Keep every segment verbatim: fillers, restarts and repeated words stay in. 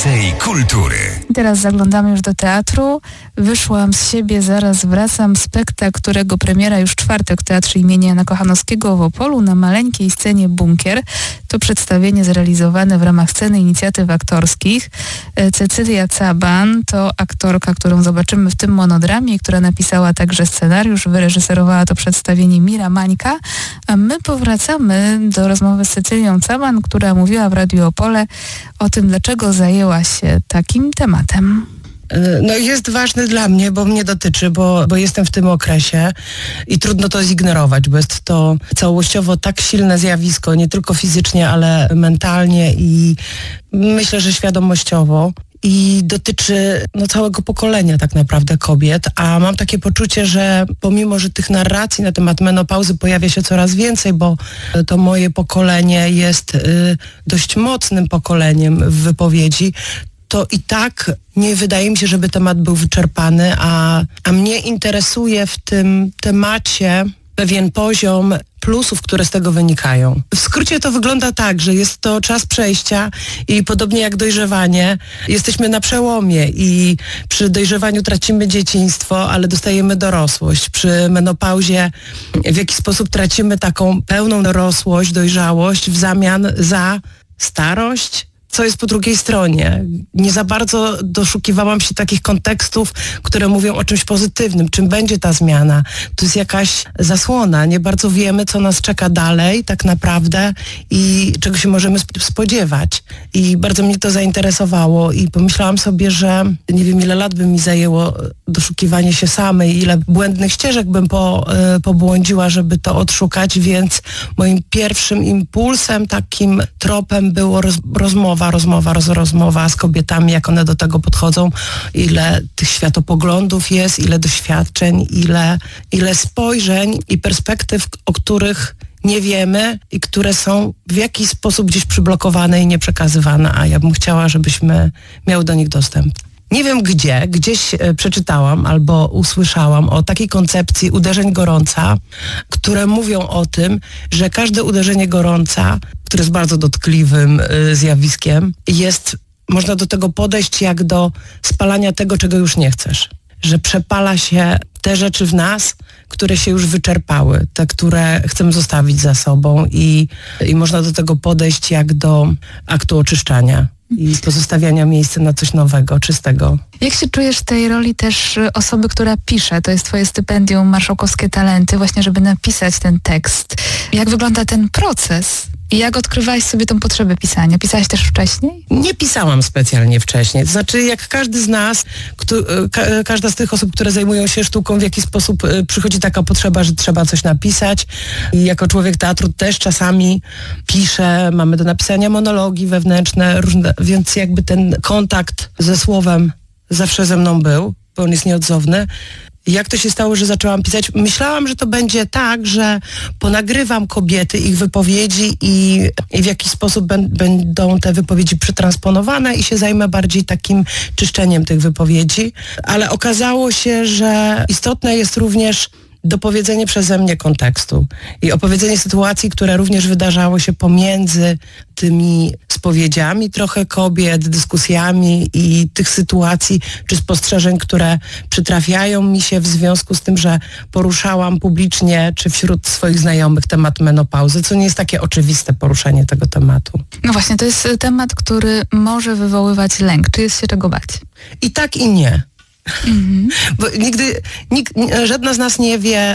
Więcej kultury. Teraz zaglądamy już do teatru. Wyszłam z siebie, zaraz wracam. Spektakl, którego premiera już w czwartek w Teatrze imienia Jana Kochanowskiego w Opolu na maleńkiej scenie Bunkier. To przedstawienie zrealizowane w ramach sceny inicjatyw aktorskich. Cecylia Caban to aktorka, którą zobaczymy w tym monodramie, która napisała także scenariusz, wyreżyserowała to przedstawienie Mira Mańka. A my powracamy do rozmowy z Cecylią Caban, która mówiła w Radiu Opole o tym, dlaczego zajęła się takim tematem. No jest ważny dla mnie, bo mnie dotyczy, bo, bo jestem w tym okresie i trudno to zignorować, bo jest to całościowo tak silne zjawisko, nie tylko fizycznie, ale mentalnie i myślę, że świadomościowo. I dotyczy no, całego pokolenia tak naprawdę kobiet, a mam takie poczucie, że pomimo, że tych narracji na temat menopauzy pojawia się coraz więcej, bo to moje pokolenie jest y, dość mocnym pokoleniem w wypowiedzi, to i tak nie wydaje mi się, żeby temat był wyczerpany, a, a mnie interesuje w tym temacie pewien poziom plusów, które z tego wynikają. W skrócie to wygląda tak, że jest to czas przejścia i podobnie jak dojrzewanie, jesteśmy na przełomie i przy dojrzewaniu tracimy dzieciństwo, ale dostajemy dorosłość. Przy menopauzie w jakiś sposób tracimy taką pełną dorosłość, dojrzałość w zamian za starość. Co jest po drugiej stronie? Nie za bardzo doszukiwałam się takich kontekstów, które mówią o czymś pozytywnym. Czym będzie ta zmiana? To jest jakaś zasłona. Nie bardzo wiemy, co nas czeka dalej tak naprawdę i czego się możemy spodziewać. I bardzo mnie to zainteresowało i pomyślałam sobie, że nie wiem, ile lat by mi zajęło doszukiwanie się samej, ile błędnych ścieżek bym po, y, pobłądziła, żeby to odszukać, więc moim pierwszym impulsem, takim tropem było roz, rozmowa rozmowa, roz, rozmowa z kobietami, jak one do tego podchodzą, ile tych światopoglądów jest, ile doświadczeń, ile, ile spojrzeń i perspektyw, o których nie wiemy i które są w jakiś sposób gdzieś przyblokowane i nieprzekazywane, a ja bym chciała, żebyśmy miały do nich dostęp. Nie wiem gdzie, gdzieś przeczytałam albo usłyszałam o takiej koncepcji uderzeń gorąca, które mówią o tym, że każde uderzenie gorąca, które jest bardzo dotkliwym y, zjawiskiem, jest, można do tego podejść jak do spalania tego, czego już nie chcesz. Że przepala się te rzeczy w nas, które się już wyczerpały, te, które chcemy zostawić za sobą i, i można do tego podejść jak do aktu oczyszczania i pozostawiania miejsca na coś nowego, czystego. Jak się czujesz w tej roli też osoby, która pisze? To jest twoje stypendium Marszałkowskie Talenty, właśnie żeby napisać ten tekst. Jak wygląda ten proces? I jak odkrywałaś sobie tą potrzebę pisania? Pisałaś też wcześniej? Nie pisałam specjalnie wcześniej. To znaczy, jak każdy z nas, kto, ka, każda z tych osób, które zajmują się sztuką, w jakiś sposób y, przychodzi taka potrzeba, że trzeba coś napisać. I jako człowiek teatru też czasami piszę, mamy do napisania monologi wewnętrzne, różne, więc jakby ten kontakt ze słowem zawsze ze mną był, bo on jest nieodzowny. Jak to się stało, że zaczęłam pisać? Myślałam, że to będzie tak, że ponagrywam kobiety, ich wypowiedzi i, i w jakiś sposób ben, będą te wypowiedzi przetransponowane i się zajmę bardziej takim czyszczeniem tych wypowiedzi. Ale okazało się, że istotne jest również dopowiedzenie przeze mnie kontekstu i opowiedzenie sytuacji, które również wydarzały się pomiędzy tymi spowiedziami trochę kobiet, dyskusjami i tych sytuacji czy spostrzeżeń, które przytrafiają mi się w związku z tym, że poruszałam publicznie czy wśród swoich znajomych temat menopauzy, co nie jest takie oczywiste poruszanie tego tematu. No właśnie, to jest temat, który może wywoływać lęk. Czy jest się czego bać? I tak i nie. Mhm. Bo nigdy, nikt, żadna z nas nie wie,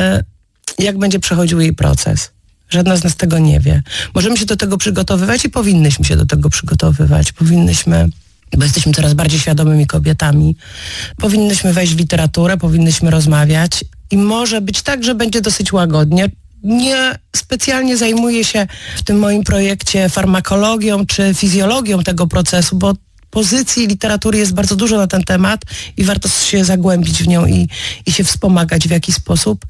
y, jak będzie przechodził jej proces. Żadna z nas tego nie wie. Możemy się do tego przygotowywać i powinnyśmy się do tego przygotowywać. Powinnyśmy, bo jesteśmy coraz bardziej świadomymi kobietami, powinnyśmy wejść w literaturę, powinnyśmy rozmawiać i może być tak, że będzie dosyć łagodnie. Nie specjalnie zajmuję się w tym moim projekcie farmakologią czy fizjologią tego procesu, bo pozycji literatury jest bardzo dużo na ten temat i warto się zagłębić w nią i, i się wspomagać w jakiś sposób,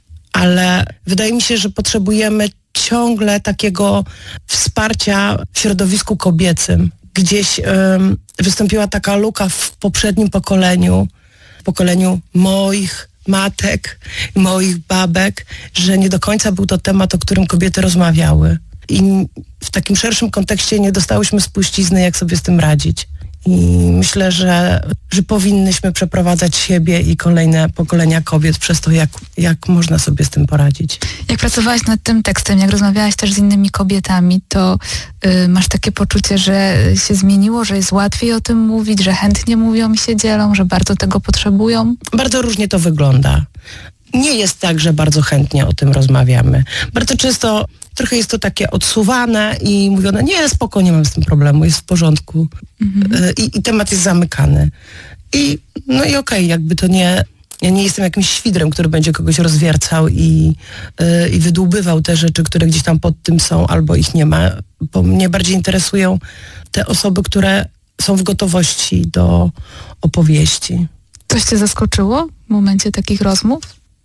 ale wydaje mi się, że potrzebujemy ciągle takiego wsparcia w środowisku kobiecym. Gdzieś um, wystąpiła taka luka w poprzednim pokoleniu, w pokoleniu moich matek, moich babek, że nie do końca był to temat, o którym kobiety rozmawiały. I w takim szerszym kontekście nie dostałyśmy spuścizny, jak sobie z tym radzić. I myślę, że, że powinnyśmy przeprowadzać siebie i kolejne pokolenia kobiet przez to, jak, jak można sobie z tym poradzić. Jak pracowałaś nad tym tekstem, jak rozmawiałaś też z innymi kobietami, to y, masz takie poczucie, że się zmieniło, że jest łatwiej o tym mówić, że chętnie mówią i się dzielą, że bardzo tego potrzebują? Bardzo różnie to wygląda. Nie jest tak, że bardzo chętnie o tym rozmawiamy. Bardzo często trochę jest to takie odsuwane i mówione, nie, spoko, nie mam z tym problemu, jest w porządku. Mhm. I, I temat jest zamykany. I no i okej, okay, jakby to nie... Ja nie jestem jakimś świdrem, który będzie kogoś rozwiercał i, yy, i wydłubywał te rzeczy, które gdzieś tam pod tym są, albo ich nie ma. Bo mnie bardziej interesują te osoby, które są w gotowości do opowieści. Coś cię zaskoczyło w momencie takich rozmów?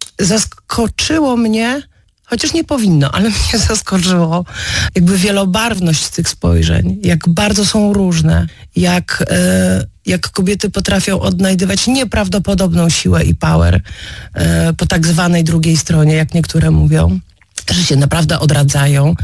Zaskoczyło mnie, chociaż nie powinno, ale mnie zaskoczyło jakby wielobarwność tych spojrzeń, jak bardzo są różne, jak, e, jak kobiety potrafią odnajdywać nieprawdopodobną siłę i power e, po tak zwanej drugiej stronie, jak niektóre mówią, że się naprawdę odradzają.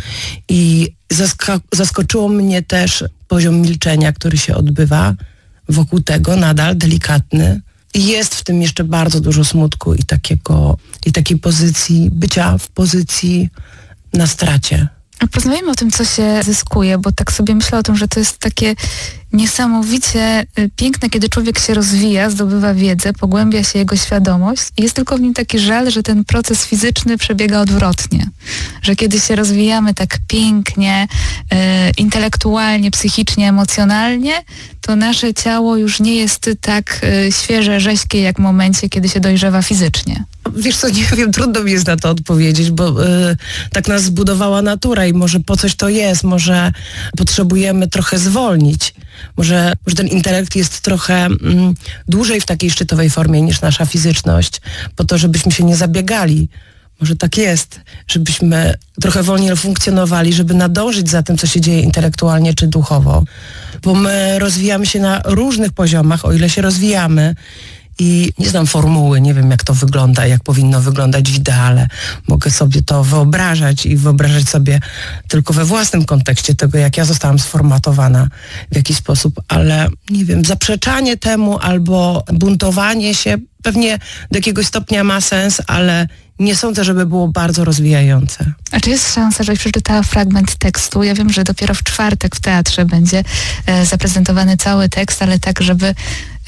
I zasko- zaskoczyło mnie też poziom milczenia, który się odbywa wokół tego, nadal delikatny. I jest w tym jeszcze bardzo dużo smutku i takiego, i takiej pozycji, bycia w pozycji na stracie. Porozmawiajmy o tym, co się zyskuje, bo tak sobie myślę o tym, że to jest takie niesamowicie piękne, kiedy człowiek się rozwija, zdobywa wiedzę, pogłębia się jego świadomość i jest tylko w nim taki żal, że ten proces fizyczny przebiega odwrotnie. Że kiedy się rozwijamy tak pięknie, e, intelektualnie, psychicznie, emocjonalnie, to nasze ciało już nie jest tak e, świeże, rześkie, jak w momencie, kiedy się dojrzewa fizycznie. Wiesz co, nie wiem, trudno mi jest na to odpowiedzieć, bo y, tak nas zbudowała natura i może po coś to jest, może potrzebujemy trochę zwolnić. Może, może ten intelekt jest trochę mm, dłużej w takiej szczytowej formie niż nasza fizyczność, po to, żebyśmy się nie zabiegali. Może tak jest, żebyśmy trochę wolniej funkcjonowali, żeby nadążyć za tym, co się dzieje intelektualnie czy duchowo. Bo my rozwijamy się na różnych poziomach, o ile się rozwijamy. I nie znam formuły, nie wiem jak to wygląda, jak powinno wyglądać w ideale. Mogę sobie to wyobrażać i wyobrażać sobie tylko we własnym kontekście tego, jak ja zostałam sformatowana w jakiś sposób, ale nie wiem, zaprzeczanie temu albo buntowanie się pewnie do jakiegoś stopnia ma sens, ale nie sądzę, żeby było bardzo rozwijające. A czy jest szansa, żebyś przeczytała fragment tekstu? Ja wiem, że dopiero w czwartek w teatrze będzie e, zaprezentowany cały tekst, ale tak, żeby e,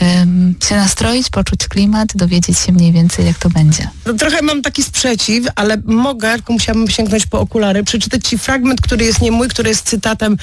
się nastroić, poczuć klimat, dowiedzieć się mniej więcej, jak to będzie. No, trochę mam taki sprzeciw, ale mogę, tylko musiałabym sięgnąć po okulary, przeczytać ci fragment, który jest nie mój, który jest cytatem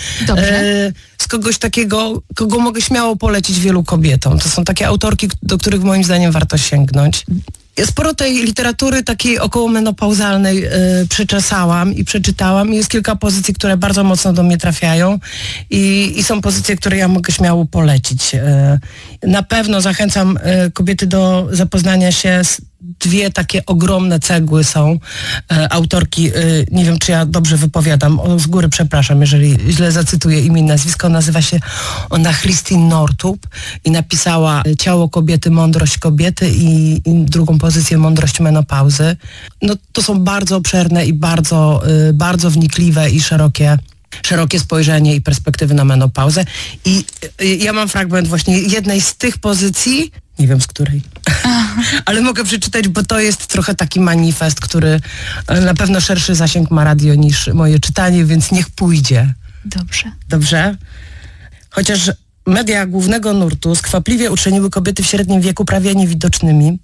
e, z kogoś takiego, kogo mogę śmiało polecić wielu kobietom. To są takie autorki, do których moim zdaniem warto sięgnąć. Ja sporo tej literatury takiej okołomenopauzalnej y, przeczesałam i przeczytałam. Jest kilka pozycji, które bardzo mocno do mnie trafiają i, i są pozycje, które ja mogę śmiało polecić. Y, na pewno zachęcam y, kobiety do zapoznania się z dwie takie ogromne cegły są e, autorki, e, nie wiem czy ja dobrze wypowiadam, o, z góry przepraszam, jeżeli źle zacytuję imię i nazwisko, nazywa się ona Christine Northrup i napisała Ciało kobiety, mądrość kobiety i, i drugą pozycję Mądrość menopauzy. No to są bardzo obszerne i bardzo, e, bardzo wnikliwe i szerokie szerokie spojrzenie i perspektywy na menopauzę i y, ja mam fragment właśnie jednej z tych pozycji, nie wiem z której, ale mogę przeczytać, bo to jest trochę taki manifest, który na pewno szerszy zasięg ma radio niż moje czytanie, więc niech pójdzie. Dobrze. Dobrze? Chociaż media głównego nurtu skwapliwie uczyniły kobiety w średnim wieku prawie niewidocznymi,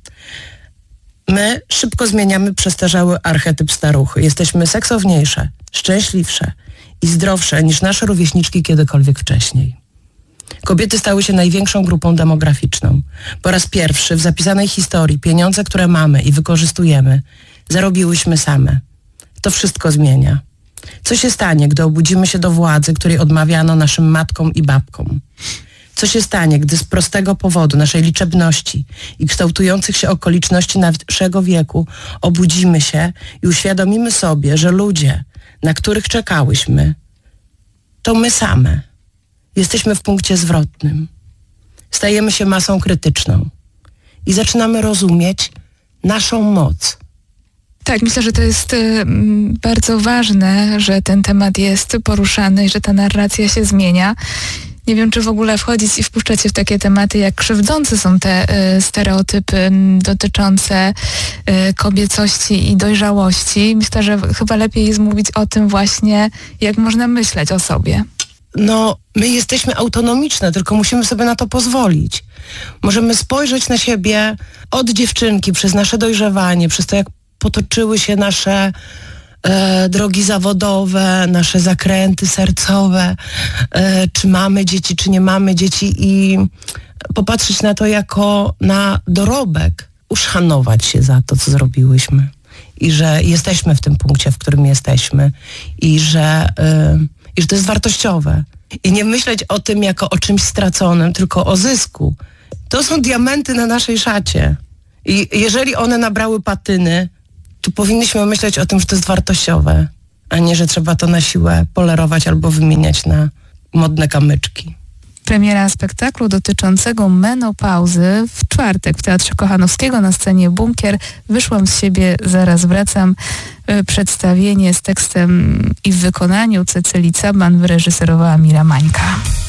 my szybko zmieniamy przestarzały archetyp staruchy. Jesteśmy seksowniejsze, szczęśliwsze i zdrowsze niż nasze rówieśniczki kiedykolwiek wcześniej. Kobiety stały się największą grupą demograficzną. Po raz pierwszy w zapisanej historii pieniądze, które mamy i wykorzystujemy, zarobiłyśmy same. To wszystko zmienia. Co się stanie, gdy obudzimy się do władzy, której odmawiano naszym matkom i babkom? Co się stanie, gdy z prostego powodu naszej liczebności i kształtujących się okoliczności naszego wieku obudzimy się i uświadomimy sobie, że ludzie, na których czekałyśmy, to my same. Jesteśmy w punkcie zwrotnym. Stajemy się masą krytyczną i zaczynamy rozumieć naszą moc. Tak, myślę, że to jest y, bardzo ważne, że ten temat jest poruszany i że ta narracja się zmienia. Nie wiem, czy w ogóle wchodzić i wpuszczać się w takie tematy, jak krzywdzące są te y, stereotypy m, dotyczące y, kobiecości i dojrzałości. Myślę, że chyba lepiej jest mówić o tym właśnie, jak można myśleć o sobie. No, my jesteśmy autonomiczne, tylko musimy sobie na to pozwolić. Możemy spojrzeć na siebie od dziewczynki, przez nasze dojrzewanie, przez to, jak potoczyły się nasze e, drogi zawodowe, nasze zakręty sercowe, e, czy mamy dzieci, czy nie mamy dzieci i popatrzeć na to jako na dorobek, uszanować się za to, co zrobiłyśmy i że jesteśmy w tym punkcie, w którym jesteśmy i że... E, I że to jest wartościowe. I nie myśleć o tym jako o czymś straconym, tylko o zysku. To są diamenty na naszej szacie. I jeżeli one nabrały patyny, to powinniśmy myśleć o tym, że to jest wartościowe, a nie, że trzeba to na siłę polerować albo wymieniać na modne kamyczki. Premiera spektaklu dotyczącego menopauzy w czwartek w Teatrze Kochanowskiego na scenie Bunkier. Wyszłam z siebie, zaraz wracam. Przedstawienie z tekstem i w wykonaniu Cecylii Caban wyreżyserowała Mira Mańka.